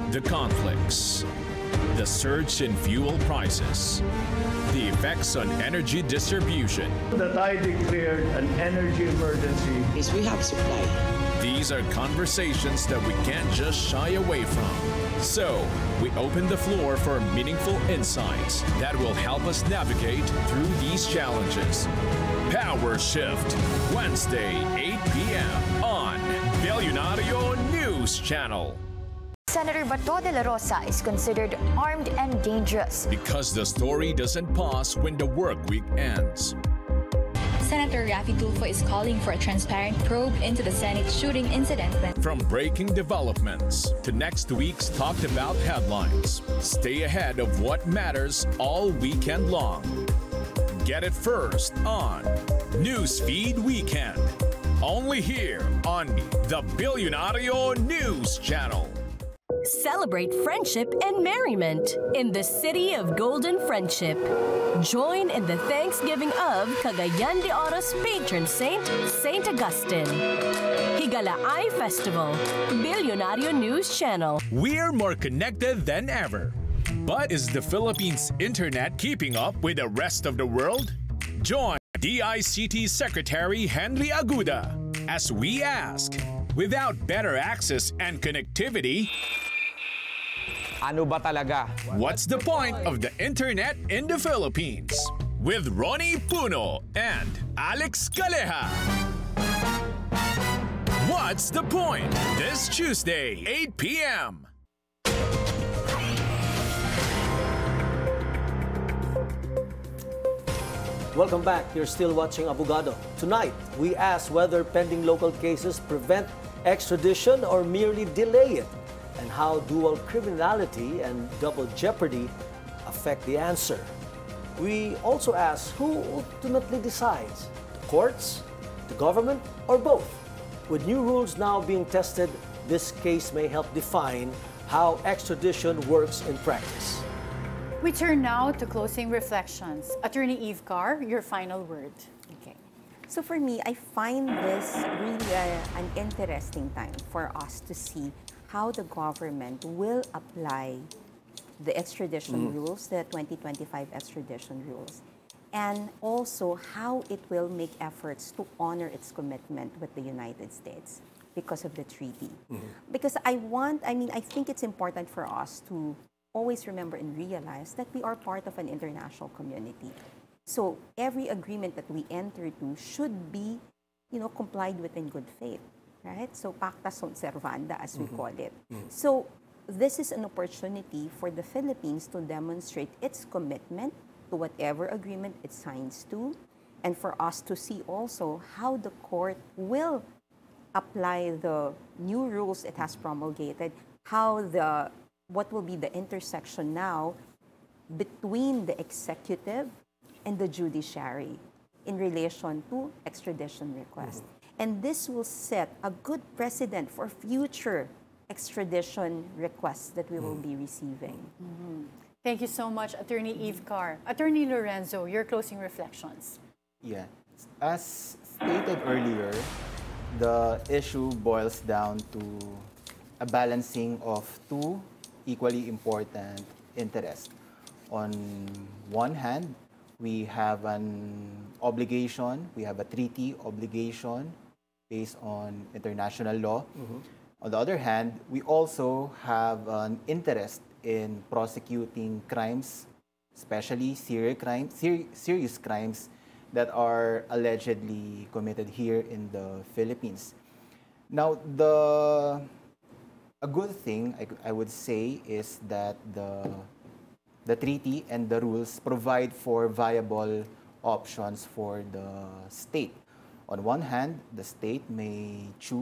The conflicts, the surge in fuel prices, the effects on energy distribution. That I declared an energy emergency. Is we have supply. These are conversations that we can't just shy away from. So, we open the floor for meaningful insights that will help us navigate through these challenges. Power Shift, Wednesday, 8 p.m. on Billionario News Channel. Senator Bato de la Rosa is considered armed and dangerous. Because the story doesn't pause when the work week ends. Senator Raffy Tulfo is calling for a transparent probe into the Senate shooting incident. From breaking developments to next week's talked about headlines, stay ahead of what matters all weekend long. Get it first on Newsfeed Weekend. Only here on the Billionario News Channel. Celebrate friendship and merriment in the city of Golden Friendship. Join in the Thanksgiving of Cagayan de Oro's patron saint, St. Augustine. Higala Eye Festival, Billionario News Channel. We're more connected than ever. But is the Philippines' internet keeping up with the rest of the world? Join DICT Secretary Henry Aguda as we ask, without better access and connectivity, ano ba talaga? What's the point of the internet in the Philippines? With Ronnie Puno and Alex Caleja. What's the point? This Tuesday, 8 p.m. Welcome back. You're still watching Abogado. Tonight, we ask whether pending local cases prevent extradition or merely delay it, and how dual criminality and double jeopardy affect the answer. We also ask who ultimately decides, the courts, the government, or both. With new rules now being tested, this case may help define how extradition works in practice. We turn now to closing reflections. Attorney Eve Carr, your final word. Okay. So for me, I find this really an interesting time for us to see how the government will apply the extradition rules, the 2025 extradition rules, and also how it will make efforts to honor its commitment with the United States because of the treaty. Because I think it's important for us to always remember and realize that we are part of an international community. So every agreement that we enter into should be, complied with in good faith, right? So pacta sunt servanda, as we call it. So this is an opportunity for the Philippines to demonstrate its commitment to whatever agreement it signs to, and for us to see also how the court will apply the new rules it has promulgated, what will be the intersection now between the executive and the judiciary in relation to extradition requests. And this will set a good precedent for future extradition requests that we will be receiving. Thank you so much, Attorney Eve Carr. Attorney Lorenzo, your closing reflections. Yeah. As stated earlier, the issue boils down to a balancing of two equally important interests. On one hand, we have an obligation, we have a treaty obligation based on international law. On the other hand, we also have an interest in prosecuting crimes, especially serious crimes that are allegedly committed here in the Philippines. Now, a good thing I would say is that the treaty and the rules provide for viable options for the state. On one hand, the state may choose